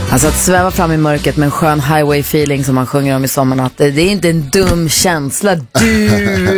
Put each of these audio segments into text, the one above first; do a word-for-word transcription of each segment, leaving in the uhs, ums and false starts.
Alltså att sväva fram i mörkret med en skön highway feeling som man sjunger om i sommarnatt, det är inte en dum känsla, du.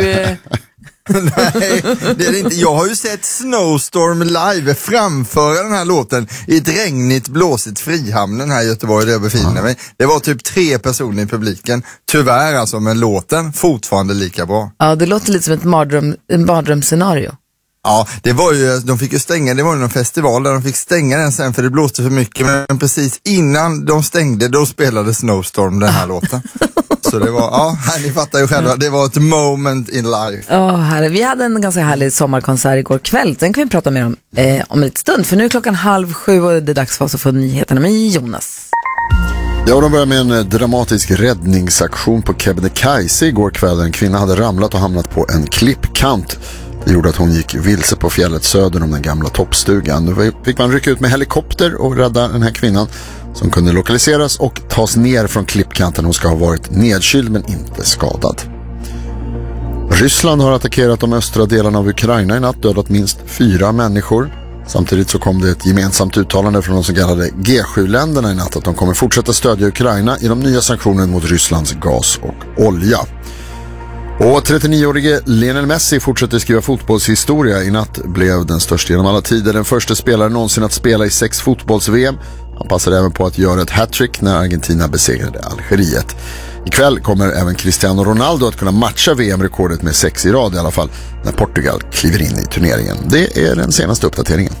Nej, det är det inte. Jag har ju sett Snowstorm live framföra den här låten i ett regnigt, blåsigt Frihamnen här i Göteborg där jag befinner mig. Det var typ tre personer i publiken. Tyvärr alltså, men låten fortfarande lika bra. Ja, det låter lite som ett mardröm, en mardrömsscenario. Ja, det var ju, de fick ju stänga, det var ju någon festival där de fick stänga den sen för det blåste för mycket, men precis innan de stängde då spelade Snowstorm den här låten. Så det var, ja, ni fattar ju själva, det var ett moment in life. Ja, oh, här, vi hade en ganska härlig sommarkonsert igår kväll, den kan vi prata mer om eh, om en liten stund, för nu är klockan halv sju och det är dags för oss att få nyheterna med Jonas. Ja, de börjar med en dramatisk räddningsaktion på Kebnekaise igår kväll. En kvinna hade ramlat och hamnat på en klippkant. Det gjorde att hon gick vilse på fjället söder om den gamla toppstugan. Då fick man rycka ut med helikopter och rädda den här kvinnan som kunde lokaliseras och tas ner från klippkanten. Hon ska ha varit nedkyld men inte skadad. Ryssland har attackerat de östra delarna av Ukraina i natt, dödat minst fyra människor. Samtidigt så kom det ett gemensamt uttalande från de så kallade G sju-länderna i natt att de kommer fortsätta stödja Ukraina i de nya sanktionerna mot Rysslands gas och olja. Och trettionioårige Lionel Messi fortsätter skriva fotbollshistoria. I natt blev den största genom alla tider den första spelaren någonsin att spela i sex fotbolls-V M. Han passade även på att göra ett hattrick när Argentina besegrade Algeriet. Ikväll kommer även Cristiano Ronaldo att kunna matcha V M-rekordet med sex i rad i alla fall när Portugal kliver in i turneringen. Det är den senaste uppdateringen.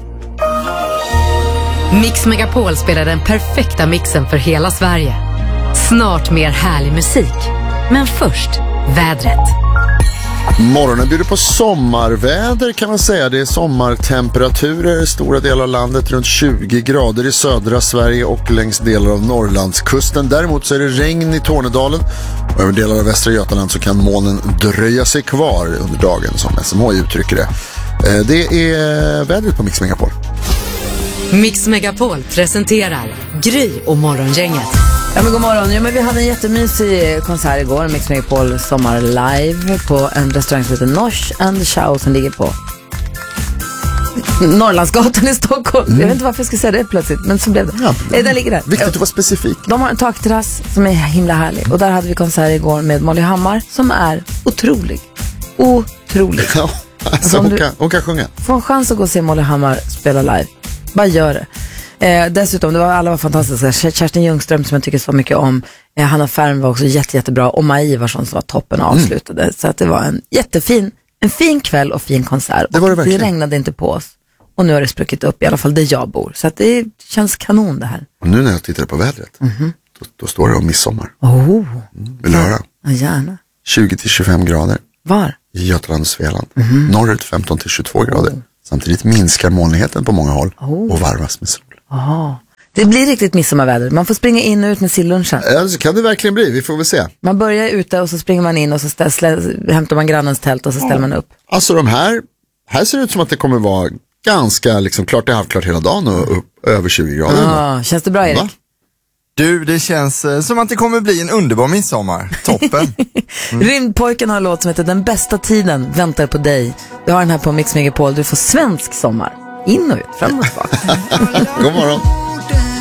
Mix Megapol spelar den perfekta mixen för hela Sverige. Snart mer härlig musik. Men först vädret. Morgonen bjuder på sommarväder kan man säga. Det är sommartemperaturer i stora delar av landet, runt tjugo grader i södra Sverige och längs delar av Norrlandskusten. Däremot så är det regn i Tornedalen och över delar av Västra Götaland så kan molnen dröja sig kvar under dagen, som S M H uttrycker det. Det är vädret på Mix Megapol. Mix Megapol presenterar Gry och Morgongänget. Ja, men god morgon. Ja, men vi hade en jättemysig konsert igår, Mix Megapol sommar live på en restaurang som heter Nosh and Chow som ligger på Norrlandsgatan i Stockholm. Mm. Jag vet inte varför jag ska säga det plötsligt, men så blev det. Ja, det den ligger där. Viktigt att vara specifik. De har en takterrass som är himla härlig och där hade vi konsert igår med Molly Hammar som är otrolig. Otrolig. Ja, alltså, alltså, hon, du kan, hon kan sjunga. Får en chans att gå och se Molly Hammar spela live. Bara gör det. Eh, dessutom, det var, alla var fantastiska. Kerstin Ljungström som jag tycker så mycket om. Eh, Hanna Färm var också jätte, jättebra. Och Maj Ivarsson som var toppen och avslutade. Mm. Så att det var en jättefin, en fin kväll och fin konsert. Det var det verkligen. Det regnade inte på oss. Och nu har det spruckit upp, i alla fall där jag bor. Så att det känns kanon det här. Och nu när jag tittar på vädret, mm-hmm. då, då står det om midsommar. Oh. Mm. Vill du höra? Ja, gärna. tjugo till tjugofem grader. Var? I Götaland och Svealand. Mm-hmm. Norrut femton till tjugotvå grader. Oh. Samtidigt minskar molnigheten på många håll oh. och varvas med sol. Oh. Det blir riktigt midsommarväder. Man får springa in och ut med sillunchen. Ja, så kan det verkligen bli. Vi får väl se. Man börjar ute och så springer man in och så ställ, hämtar man grannens tält och så ställer ja. man upp. Alltså de här, här ser det ut som att det kommer vara ganska liksom klart det är halvklart hela dagen och upp över tjugo grader. Ja, känns det bra, Erik? Va? Du, det känns eh, som att det kommer bli en underbar midsommar. Toppen. Mm. Rymdpojken har en låt som heter Den bästa tiden väntar på dig. Du har den här på Mix Megapol. Du får svensk sommar. In och ut, fram och tillbaka. God morgon.